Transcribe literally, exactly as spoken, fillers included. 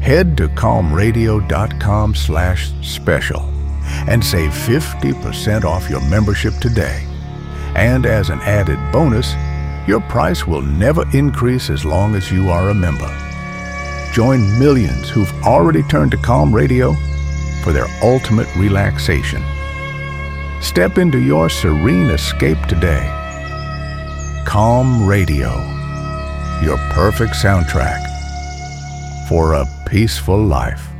Head to calm radio dot com slash special and save fifty percent off your membership today. And as an added bonus, your price will never increase as long as you are a member. Join millions who've already turned to Calm Radio for their ultimate relaxation. Step into your serene escape today. Calm Radio, your perfect soundtrack for a peaceful life.